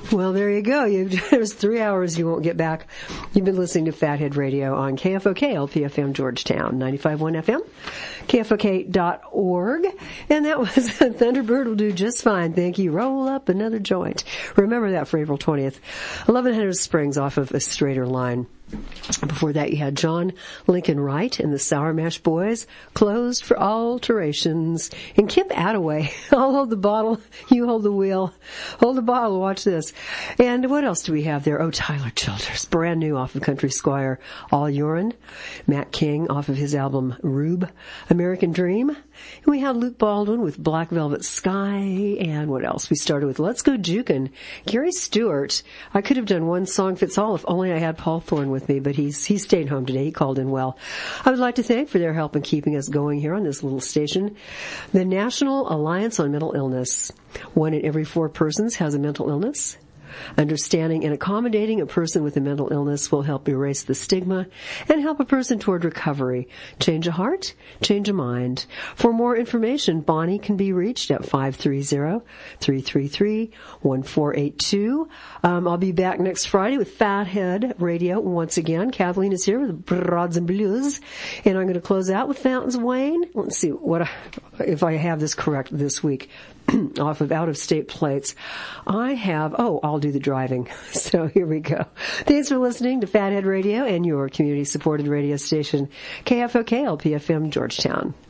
Well, there you go. There's 3 hours you won't get back. You've been listening to Fathead Radio on KFOK, LPFM Georgetown, 95.1 FM, KFOK.org. And that was Thunderbird will do just fine. Thank you. Roll up another joint. Remember that for April 20th. 1100 Springs off of A Straighter Line. Before that, you had John Lincoln Wright and the Sour Mash Boys, Closed for Alterations. And Kip Attaway, I'll hold the bottle, you hold the wheel. Hold the bottle, watch this. And what else do we have there? Oh, Tyler Childers, brand new off of Country Squire, All Urine. Matt King off of his album Rube, American Dream. And we had Luke Baldwin with Black Velvet Sky. And what else? We started with Let's Go Jukin'. Gary Stewart. I could have done one song fits all if only I had Paul Thorne with me, but he stayed home today. He called in well. I would like to thank for their help in keeping us going here on this little station. The National Alliance on Mental Illness. 1 in every 4 persons has a mental illness. Understanding and accommodating a person with a mental illness will help erase the stigma and help a person toward recovery. Change a heart, change a mind. For more information, Bonnie can be reached at 530-333-1482. I'll be back next Friday with Fathead Radio once again. Kathleen is here with Broads and Blues, and I'm going to close out with Fountains of Wayne. Let's see if I have this correct this week. Off of out-of-state plates. I'll do the driving. So here we go. Thanks for listening to Fathead Radio and your community-supported radio station, KFOK LPFM Georgetown.